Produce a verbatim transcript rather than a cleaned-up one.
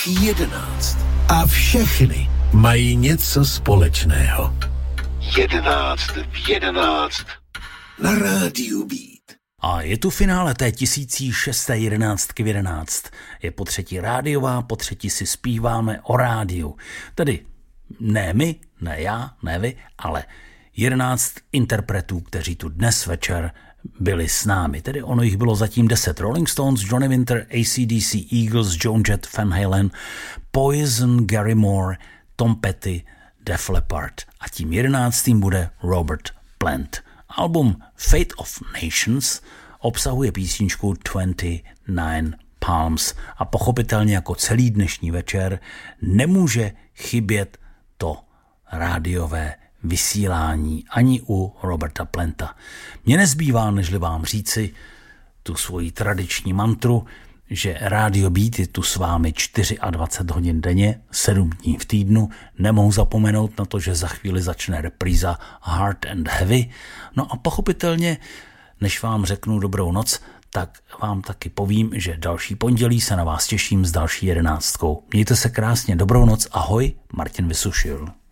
jich jedenáct a všechny mají něco společného. Jedenáct v jedenáct na rádiu Beat. A je tu finále té tisící šesté jedenáctky v jedenáct. Je po třetí rádiová, po třetí si zpíváme o rádiu. Tedy ne my, ne já, ne vy, ale jedenáct interpretů, kteří tu dnes večer byli s námi. Tedy ono jich bylo zatím deset. Rolling Stones, Johnny Winter, A C D C, Eagles, Joan Jett, Van Halen, Poison, Gary Moore, Tom Petty, Def Leppard. A tím jedenáctým bude Robert Plant. Album Fate of Nations obsahuje písničku dvacet devět Palms a pochopitelně jako celý dnešní večer nemůže chybět to rádiové vysílání ani u Roberta Planta. Mně nezbývá, nežli vám říci tu svoji tradiční mantru, že Radio Beat je tu s vámi dvacet čtyři hodin denně, sedm dní v týdnu. Nemohu zapomenout na to, že za chvíli začne repríza Hard and Heavy. No a pochopitelně, než vám řeknu dobrou noc, tak vám taky povím, že další pondělí se na vás těším s další jedenáctkou. Mějte se krásně, dobrou noc, ahoj, Martin Vysušil.